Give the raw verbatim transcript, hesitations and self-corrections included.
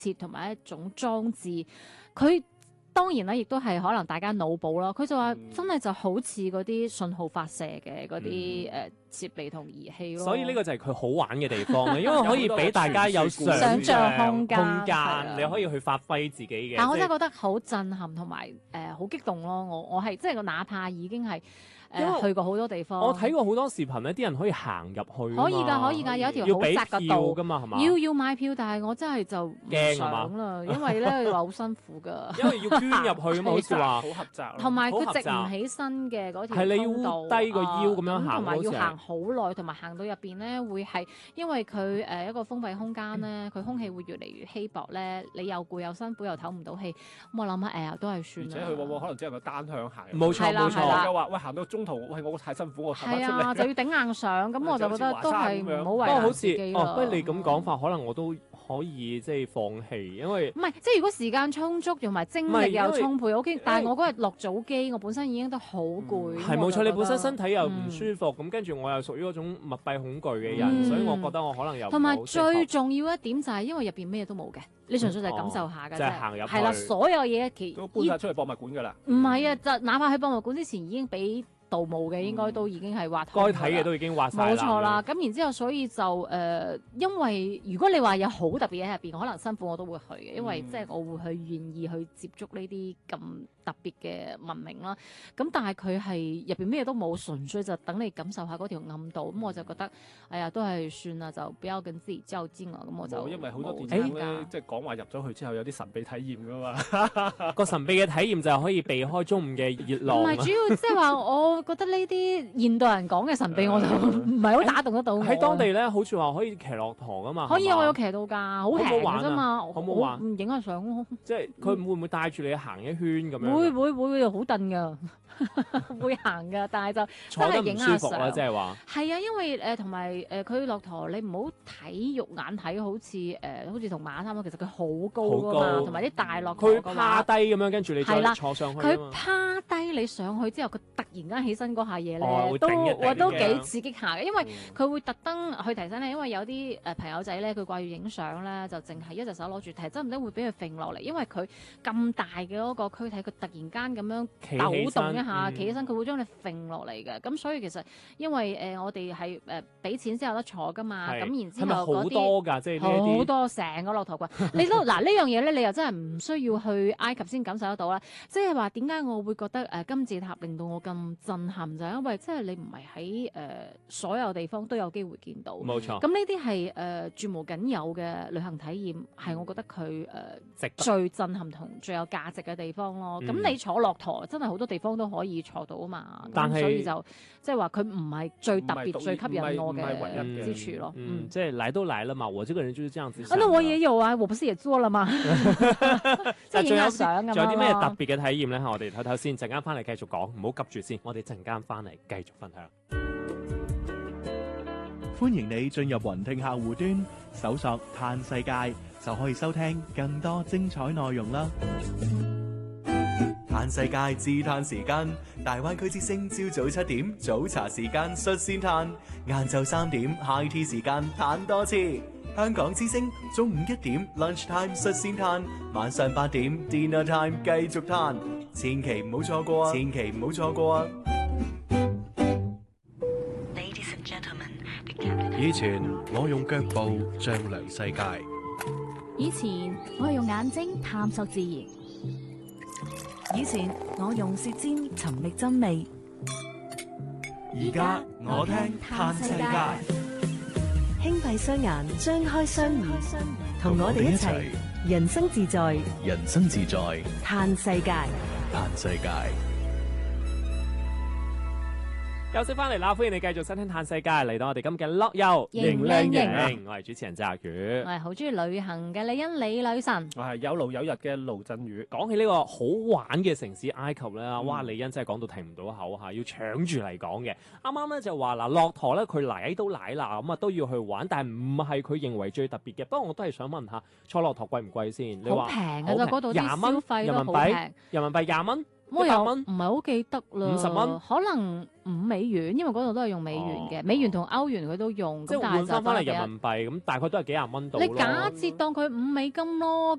設同埋一種裝置，佢。當然啦，亦都係可能大家腦補啦。佢就話真係就好似嗰啲信號發射嘅嗰啲誒設備同儀器咯。 所以呢個就係佢好玩嘅地方，因為可以俾大家有想想像空間， 空間你可以去發揮自己嘅。 但我真係覺得好震撼同埋誒好激動咯！我我係即係哪怕已經係。誒去過好多地方， 我睇過好多視頻咧，啲人可以行入去， 可以㗎，可以㗎，有一條好窄嘅道㗎嘛，係嘛？ 要要買票，但係我真係就唔想啦，因為咧話好辛苦㗎。 因為要捐入去啊嘛，好似話好狹窄， 同埋佢直唔起身嘅嗰條係你要低個腰咁樣行， 同埋要行好耐，同埋行到入邊咧會係因為佢誒一個封閉空間咧，佢空氣會越嚟越稀薄咧，你又攰又辛苦又唞唔到氣，咁我諗下誒都係算啦。 而且佢往往可能只能夠單向行， 冇錯冇錯。 又話喂行到中途，喂我太辛苦，我行翻出嚟。 係啊，就要頂硬上，咁我就覺得都係唔好為難自己咯。 哦，不如你咁講法，可能我都可以即係放棄，因為唔係即係如果時間充足同埋精力又充沛 ，OK。但係我嗰日落早機，我本身已經都好攰。 係冇錯，你本身身體又唔舒服，咁跟住我又屬於嗰種密閉恐懼嘅人，所以我覺得我可能又同埋最重要一點就係因為入邊咩都冇嘅，你純粹就係感受下㗎啫。 即係行入去。 係啦，所有嘢其都搬晒出去博物館㗎啦。 唔係啊，就哪怕去博物館之前已經俾。盜墓嘅應該都已經係挖該睇嘅都已經挖晒啦。 冇錯啦，咁然之後所以就誒、呃，因為如果你話有好特別嘢喺入邊，可能辛苦我都會去嘅，因為即係我會去願意去接觸呢啲咁特別嘅文明啦。咁但係佢係入邊咩都冇，純粹就等你感受下嗰條暗道。咁我就覺得，哎呀，都係算啦，就比較跟自己較真啊。咁我就因為好多電影咧，即係講話入咗去之後有啲神秘體驗㗎嘛。 個神秘嘅體驗就係可以避開中午嘅熱浪。 唔係主要即係話我。覺得呢啲現代人講嘅神秘，我就唔係好打動得到我。 喺當地咧，好似話可以騎駱駝噶嘛。 可以，我有騎到㗎，好平嘅啫嘛。 好唔好玩？ 唔影下相咯。 即係佢會唔會帶住你行一圈咁樣？ 會會會好燉㗎，會行㗎，但係就坐得唔舒服啦，即係話。 係啊，因為誒同埋誒佢駱駝，你唔好睇肉眼睇，好似誒好似同馬差唔多，其實佢好高㗎嘛，同埋啲大駱駝。 佢趴低咁樣，跟住你再坐上去。 佢趴低你上去之後，佢突然間起身嗰下嘢咧，都我都幾刺激下嘅，因為佢會特登去提醒你，因為有啲誒朋友仔咧，佢掛住影相咧，就淨係一隻手攞住，提真唔得會俾佢揈落嚟，因為佢咁大嘅嗰個軀體，佢突然間咁樣抖動一下，企起身，佢會將你揈落嚟嘅。咁所以其實因為誒我哋係誒俾錢先有得坐噶嘛，咁然之後嗰啲好多㗎，即係好多成個駱駝骨，你都嗱呢樣嘢咧，你又真係唔需要去埃及先感受得到啦。即係話點解我會覺得誒金字塔令到我咁震撼，就係因為即係你唔係喺誒所有地方都有機會見到。 冇錯。 咁呢啲係誒絕無僅有嘅旅行體驗，係我覺得佢誒最震撼同最有價值嘅地方咯。咁你坐駱駝真係好多地方都可以坐到啊嘛。 但係所以就即係話佢唔係最特別、最吸引我嘅之處咯。 嗯，即係嚟都嚟啦嘛，我這個人就是這樣子。 啊，那我也有啊，我不是也做了嗎？即係影下相咁樣咯。 仲有啲咩特別嘅體驗咧？我哋睇睇先，陣間翻嚟繼續講，唔好急住先。我哋陣間翻嚟繼續分享。 歡迎你進入雲聽客戶端，搜索「嘆世界」就可以收聽更多精彩內容啦。嘆世界自嘆時間，大灣區之聲朝早七點早茶時間率先嘆，晏晝三點 high tea 時間嘆多次。香港之聲中午一點 lunch time 率先嘆，晚上八點 dinner time 繼續嘆，千祈唔好錯過啊！千祈唔好錯過啊！以前我用腳步丈量世界， 以前我係用眼睛探索自然，以前我用舌尖尋覓真味， 而家我聽嘆世界， 輕閉雙眼，張開雙耳，同我哋一齊人生自在， 人生自在嘆世界， 嘆世界。 休息翻嚟啦，歡迎你繼續收聽《嘆世界》，嚟到我哋今嘅樂遊型靚型，我係主持人澤宇， 我係好中意旅行嘅李欣李女神， 我係有勞有日嘅盧振宇。 講起呢個好玩嘅城市埃及咧，嗯、哇！李欣真係講到停唔到口嚇，要搶住嚟講嘅。啱啱咧就話嗱，駱駝咧佢嚟都嚟啦，咁啊都要去玩，但係唔係佢認為最特別嘅。不過我都係想問下，坐駱駝貴唔貴先？你話好平嘅啫，嗰度啲消費都好平， 人民幣廿蚊。 我又一百蚊唔係好記得啦， 五十蚊可能五美元，因為嗰度都係用美元嘅， 哦美元同歐元佢都用， 即係咁但係就換翻翻嚟真係人民幣，咁大概都係幾廿蚊到咯。 你假設當佢五美金咯，咁